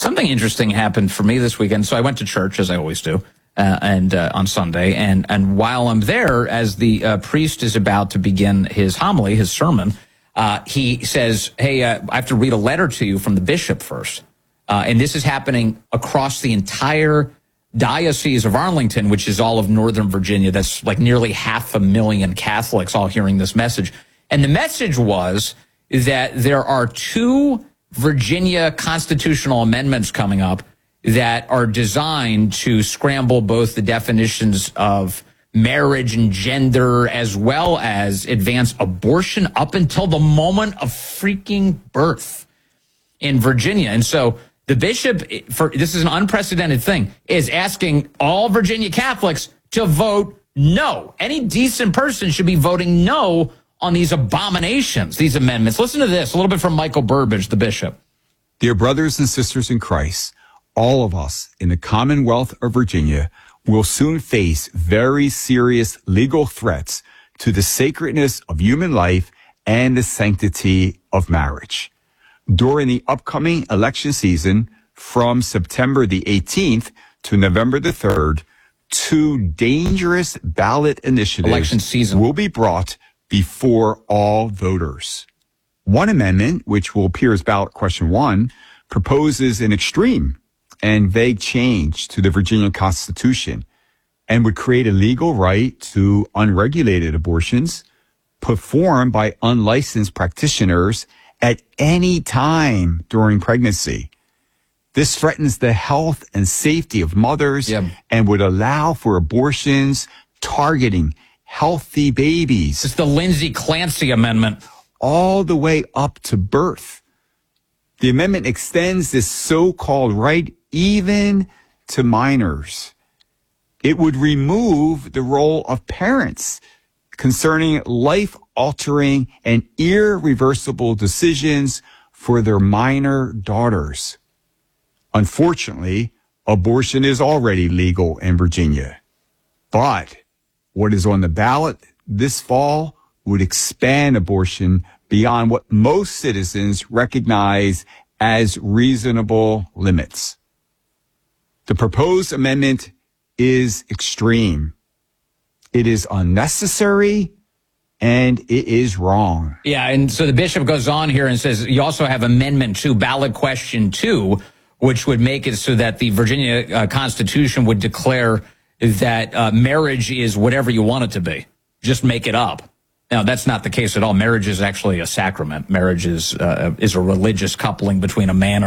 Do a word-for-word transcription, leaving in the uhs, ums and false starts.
Something interesting happened for me this weekend. So I went to church, as I always do, uh, and uh, on Sunday. And, and while I'm there, as the uh, priest is about to begin his homily, his sermon, uh, he says, hey, uh, I have to read a letter to you from the bishop first. Uh, and this is happening across the entire Diocese of Arlington, which is all of Northern Virginia. That's like nearly half a million Catholics all hearing this message. And the message was that there are two Virginia constitutional amendments coming up that are designed to scramble both the definitions of marriage and gender, as well as advance abortion up until the moment of freaking birth in Virginia. And so the bishop, for this is an unprecedented thing, is asking all Virginia Catholics to vote no. Any decent person should be voting no on these abominations, these amendments. Listen to this, a little bit from Michael Burbidge, the bishop. Dear brothers and sisters in Christ, all of us in the Commonwealth of Virginia will soon face very serious legal threats to the sacredness of human life and the sanctity of marriage. During the upcoming election season, from September the eighteenth to November the third, two dangerous ballot initiatives election season will be brought before all voters. One amendment, which will appear as ballot question one, proposes an extreme and vague change to the Virginia Constitution and would create a legal right to unregulated abortions performed by unlicensed practitioners at any time during pregnancy. This threatens the health and safety of mothers yep. and would allow for abortions targeting healthy babies. It's the Lindsay Clancy Amendment. All the way up to birth. The amendment extends this so-called right even to minors. It would remove the role of parents concerning life-altering and irreversible decisions for their minor daughters. Unfortunately, abortion is already legal in Virginia. But what is on the ballot this fall would expand abortion beyond what most citizens recognize as reasonable limits. The proposed amendment is extreme. It is unnecessary, and it is wrong. Yeah, and so the bishop goes on here and says you also have Amendment two, ballot question two, which would make it so that the Virginia uh, Constitution would declare that uh, marriage is whatever you want it to be. Just make it up. Now, that's not the case at all. Marriage is actually a sacrament. Marriage is uh, is a religious coupling between a man